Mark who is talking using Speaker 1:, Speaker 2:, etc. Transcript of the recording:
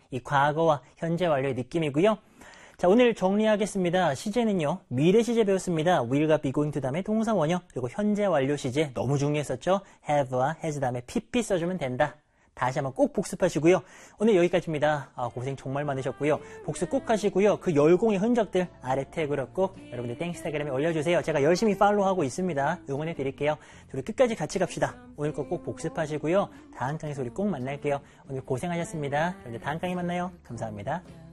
Speaker 1: 이 과거와 현재 완료의 느낌이고요. 자, 오늘 정리하겠습니다. 시제는요, 미래 시제 배웠습니다. will과 be going to 다음에 동사 원형, 그리고 현재 완료 시제 너무 중요했었죠. have와 has 다음에 pp 써주면 된다. 다시 한번 꼭 복습하시고요. 오늘 여기까지입니다. 고생 정말 많으셨고요. 복습 꼭 하시고요. 그 열공의 흔적들 아래 태그로 꼭 여러분들 땡스타그램에 올려주세요. 제가 열심히 팔로우하고 있습니다. 응원해 드릴게요. 우리 끝까지 같이 갑시다. 오늘 거 꼭 복습하시고요. 다음 강의에서 우리 꼭 만날게요. 오늘 고생하셨습니다. 여러분들 다음 강의 만나요. 감사합니다.